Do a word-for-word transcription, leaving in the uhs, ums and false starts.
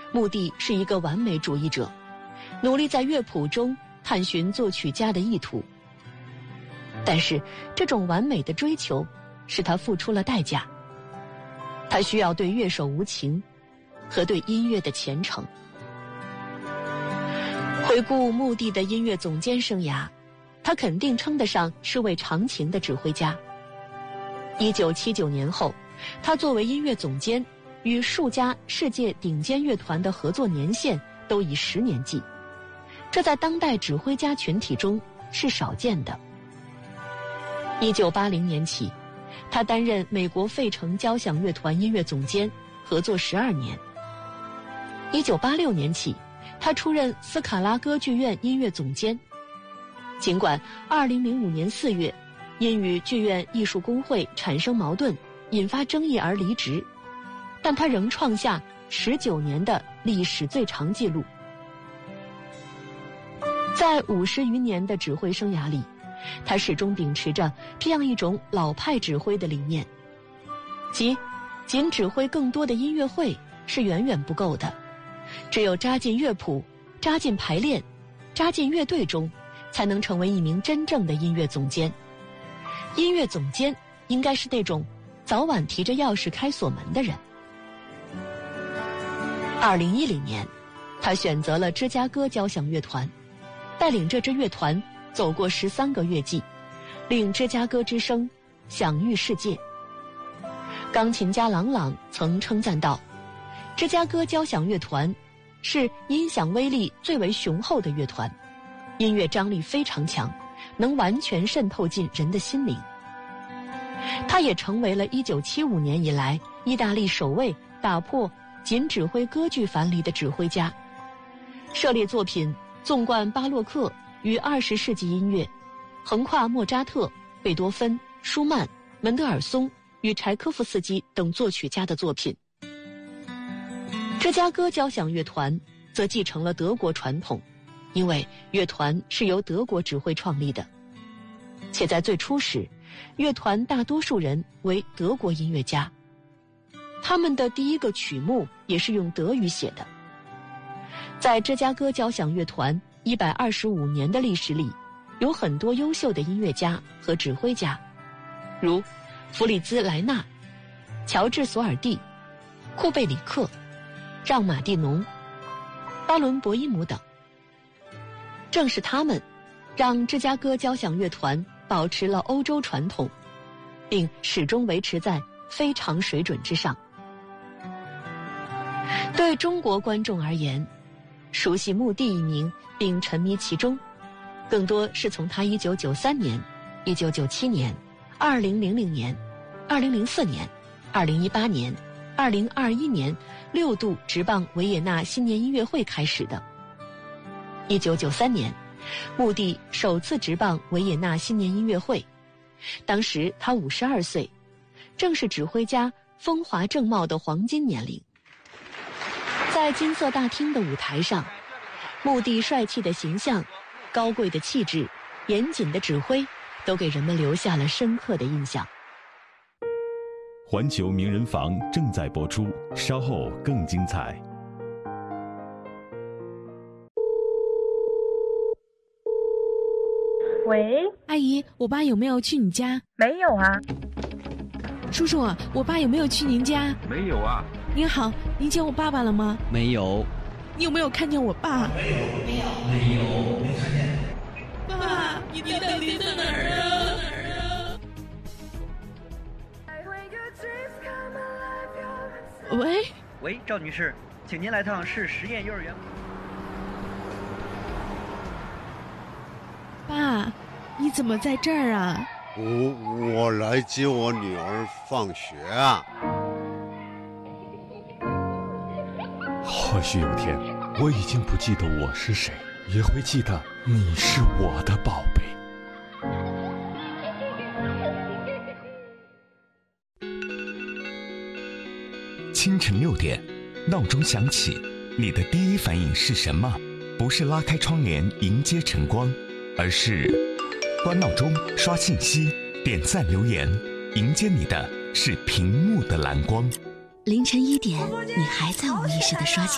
穆蒂是一个完美主义者，努力在乐谱中探寻作曲家的意图。但是这种完美的追求使他付出了代价，他需要对乐手无情和对音乐的虔诚。回顾穆蒂的音乐总监生涯，他肯定称得上是位长情的指挥家。一九七九年后，他作为音乐总监，与数家世界顶尖乐团的合作年限都以十年计，这在当代指挥家群体中是少见的。一九八零年起，他担任美国费城交响乐团音乐总监，合作十二年。一九八六年起，他出任斯卡拉歌剧院音乐总监。尽管二零零五年四月，因与剧院艺术工会产生矛盾，引发争议而离职，但他仍创下十九年的历史最长纪录。在五十余年的指挥生涯里，他始终秉持着这样一种老派指挥的理念，即仅指挥更多的音乐会是远远不够的，只有扎进乐谱，扎进排练，扎进乐队中，才能成为一名真正的音乐总监。音乐总监应该是那种早晚提着钥匙开锁门的人。二零一零年，他选择了芝加哥交响乐团，带领这支乐团走过十三个乐季，令芝加哥之声享誉世界。钢琴家郎朗曾称赞道，芝加哥交响乐团是音响威力最为雄厚的乐团，音乐张力非常强，能完全渗透进人的心灵。他也成为了一九七五年以来意大利首位打破仅指挥歌剧樊篱的指挥家，涉猎作品纵贯巴洛克与二十世纪音乐，横跨莫扎特、贝多芬、舒曼、门德尔松与柴科夫斯基等作曲家的作品。芝加哥交响乐团则继承了德国传统，因为乐团是由德国指挥创立的，且在最初时，乐团大多数人为德国音乐家，他们的第一个曲目也是用德语写的。在芝加哥交响乐团一百二十五年的历史里，有很多优秀的音乐家和指挥家，如弗里兹·莱纳、乔治·索尔蒂、库贝里克、让·马蒂农、巴伦·博伊姆等。正是他们让芝加哥交响乐团保持了欧洲传统，并始终维持在非常水准之上。对中国观众而言，熟悉穆蒂一名并沉迷其中，更多是从他一九九三年、一九九七年、二零零零年、二零零四年、二零一八年、二零二一年六度执棒维也纳新年音乐会开始的。一九九三年，穆蒂首次执棒维也纳新年音乐会，当时他五十二岁，正是指挥家风华正茂的黄金年龄。在金色大厅的舞台上，穆蒂帅气的形象、高贵的气质、严谨的指挥，都给人们留下了深刻的印象。 环球名人房正在播出，稍后更精彩。 喂， 阿姨，我爸有没有去你家？ 没有啊。 叔叔，我爸有没有去您家？ 没有啊。 您好，您见我爸爸了吗？ 没有。 你有没有看见我爸？ 没有，没有，没有，没看见。 爸，你到底在哪儿啊？喂， 喂，赵女士，请您来趟市实验幼儿园。 爸，你怎么在这儿啊？ 我我来接我女儿放学啊。 或许有天，我已经不记得我是谁，也会记得你是我的宝贝。 清晨六点，闹钟响起，你的第一反应是什么？不是拉开窗帘迎接晨光，而是关闹钟、刷信息、点赞留言，迎接你的是屏幕的蓝光。 凌晨一点，你还在无意识地刷新